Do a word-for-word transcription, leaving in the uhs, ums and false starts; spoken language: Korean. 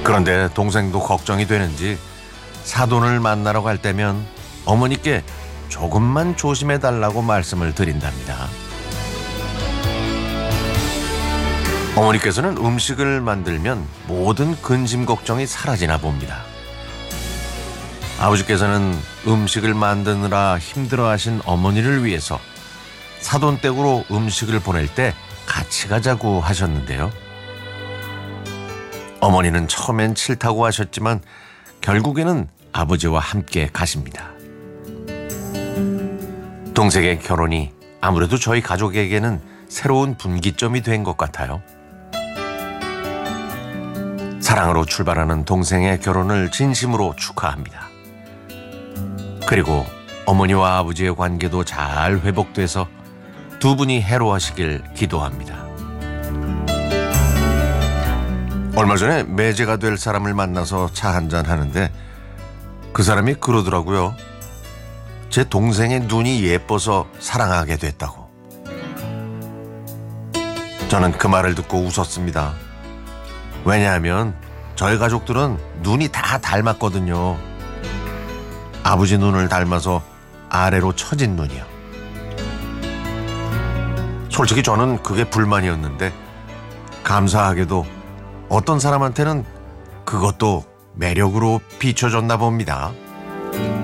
그런데 동생도 걱정이 되는지 사돈을 만나러 갈 때면 어머니께 조금만 조심해 달라고 말씀을 드린답니다. 어머니께서는 음식을 만들면 모든 근심 걱정이 사라지나 봅니다. 아버지께서는 음식을 만드느라 힘들어하신 어머니를 위해서 사돈댁으로 음식을 보낼 때 같이 가자고 하셨는데요. 어머니는 처음엔 싫다고 하셨지만 결국에는 아버지와 함께 가십니다. 동생의 결혼이 아무래도 저희 가족에게는 새로운 분기점이 된 것 같아요. 사랑으로 출발하는 동생의 결혼을 진심으로 축하합니다. 그리고 어머니와 아버지의 관계도 잘 회복돼서 두 분이 해로하시길 기도합니다. 얼마 전에 매제가 될 사람을 만나서 차 한잔 하는데 그 사람이 그러더라고요. 제 동생의 눈이 예뻐서 사랑하게 됐다고. 저는 그 말을 듣고 웃었습니다. 왜냐하면 저희 가족들은 눈이 다 닮았거든요. 아버지 눈을 닮아서 아래로 처진 눈이요. 솔직히 저는 그게 불만이었는데 감사하게도 어떤 사람한테는 그것도 매력으로 비춰졌나 봅니다.